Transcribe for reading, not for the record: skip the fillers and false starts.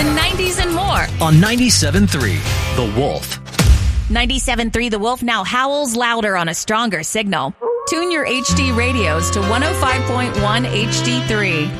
the 90s, and more. On 97.3, The Wolf. 97.3 The Wolf now howls louder on a stronger signal. Tune your HD radios to 105.1 HD3.